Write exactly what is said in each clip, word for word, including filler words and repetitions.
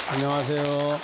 안녕하세요.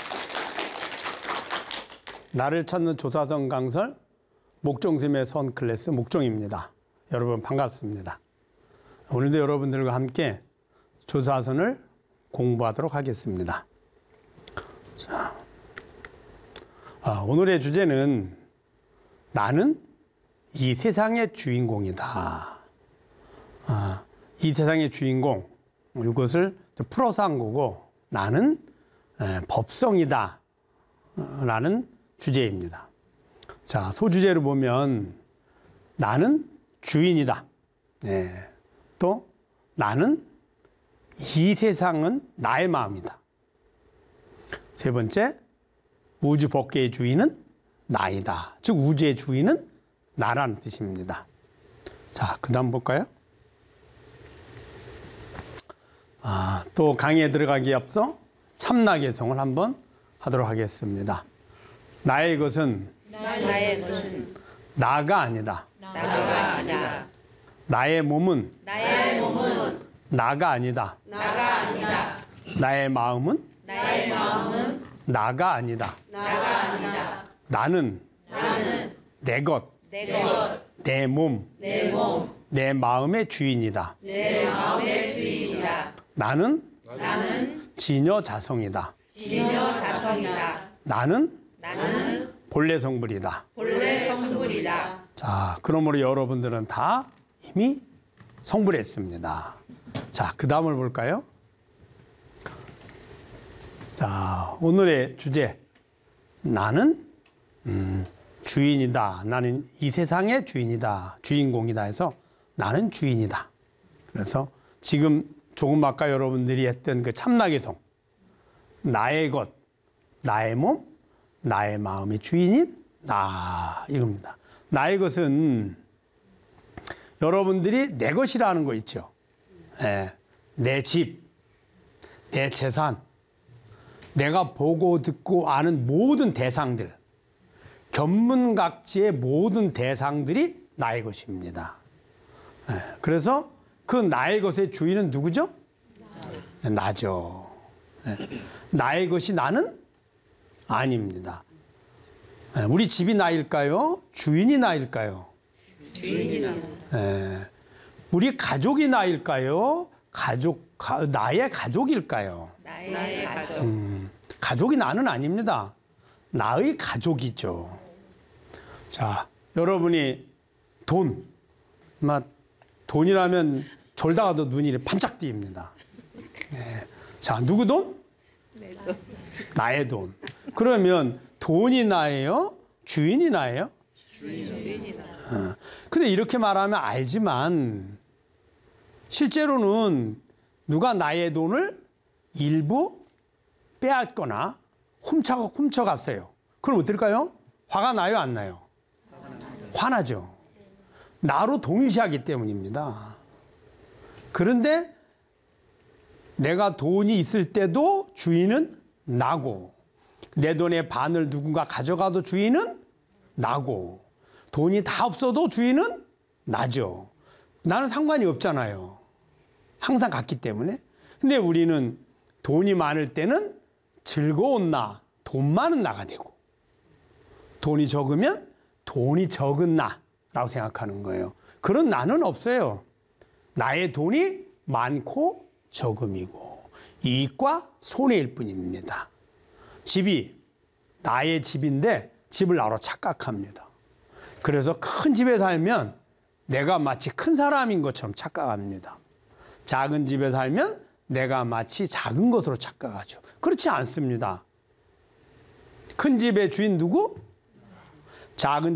나를 찾는 조사선 강설 목종쌤의 선 클래스 목종입니다. 여러분 반갑습니다. 오늘도 여러분들과 함께 조사선을 공부하도록 하겠습니다. 자, 아, 오늘의 주제는 나는 이 세상의 주인공이다. 아, 이 세상의 주인공, 이것을 풀어서 한 거고 나는 에, 법성이다 라는 주제입니다. 자, 소주제로 보면 나는 주인이다. 네. 또 나는 이 세상은 나의 마음이다. 세 번째, 우주 법계의 주인은 나이다. 즉 우주의 주인은 나라는 뜻입니다. 자, 그 다음 볼까요? 아, 또 강의에 들어가기에 앞서 참나개성을 한번 하도록 하겠습니다. 나의 것은, 나의 것은 나가 아니다. 나가 아니다. 나의 몸은, 나의 몸은 나가 아니다. 나가 아니다. 나의 마음은, 나의 마음은 나가 아니다. 나가 아니다. 나는, 나는 내 것, 내 것, 내 몸, 내 몸, 내 마음의 주인이다. 내 마음의 주인이다. 나는 나는 진여자성이다. 진여자성이다. 나는 나는 본래 성불이다. 본래 성불이다. 자, 그러므로 여러분들은 다 이미 성불했습니다. 자, 그 다음을 볼까요? 자, 오늘의 주제. 나는 음, 주인이다. 나는 이 세상의 주인이다. 주인공이다 해서 나는 주인이다. 그래서 지금 조금 아까 여러분들이 했던 그 참나개성. 나의 것, 나의 몸, 나의 마음의 주인인 나 이겁니다. 나의 것은 여러분들이 내 것이라는 거 있죠. 예, 내 집, 내 재산, 내가 보고 듣고 아는 모든 대상들, 견문각지의 모든 대상들이 나의 것입니다. 예, 그래서 그 나의 것의 주인은 누구죠? 나. 나죠. 예, 나의 것이 나는? 아닙니다. 예, 우리 집이 나일까요? 주인이 나일까요? 주인이다. 예, 우리 가족이 나일까요? 가족, 가, 나의 가족일까요? 나의 가족. 음, 가족이 나는 아닙니다. 나의 가족이죠. 자, 여러분이 돈, 막 돈이라면 졸다가도 눈이 반짝 띄입니다. 네. 자, 누구 돈? 내 돈. 나의 돈. 그러면 돈이 나예요? 주인이 나예요? 주인이다. 어. 근데 이렇게 말하면 알지만 실제로는 누가 나의 돈을 일부 빼앗거나 훔쳐, 훔쳐갔어요. 그럼 어떨까요? 화가 나요, 안 나요? 화나죠. 나로 동일시하기 때문입니다. 그런데 내가 돈이 있을 때도 주인은 나고 내 돈의 반을 누군가 가져가도 주인은 나고 돈이 다 없어도 주인은 나죠. 나는 상관이 없잖아요. 항상 같기 때문에. 근데 우리는 돈이 많을 때는 즐거운 나, 돈 많은 나가 되고 돈이 적으면 돈이 적은 나라고 생각하는 거예요. 그런 나는 없어요. 나의 돈이 많고 적음이고 이익과 손해일 뿐입니다. 집이 나의 집인데 집을 나로 착각합니다. 그래서 큰 집에 살면 내가 마치 큰 사람인 것처럼 착각합니다. 작은 집에 살면 내가 마치 작은 것으로 착각하죠. 그렇지 않습니다. 큰 집의 주인 누구? 작은